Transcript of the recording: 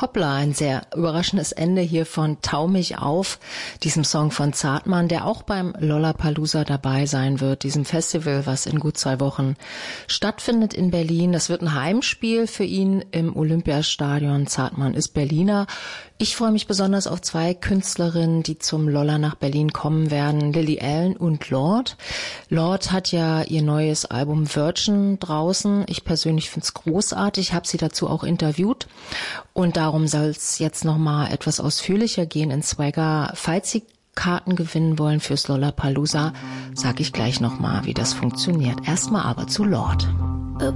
Hoppla, ein sehr überraschendes Ende hier von Tau mich auf, diesem Song von Zartmann, der auch beim Lollapalooza dabei sein wird, diesem Festival, was in gut 2 Wochen stattfindet in Berlin. Das wird ein Heimspiel für ihn im Olympiastadion. Zartmann ist Berliner. Ich freue mich besonders auf 2 Künstlerinnen, die zum Lolla nach Berlin kommen werden, Lily Allen und Lorde. Lorde hat ja ihr neues Album Virgin draußen. Ich persönlich finde es großartig, habe sie dazu auch interviewt. Und darum soll es jetzt nochmal etwas ausführlicher gehen in Swagger. Falls Sie Karten gewinnen wollen fürs Lollapalooza, sage ich gleich nochmal, wie das funktioniert. Erstmal aber zu Lorde.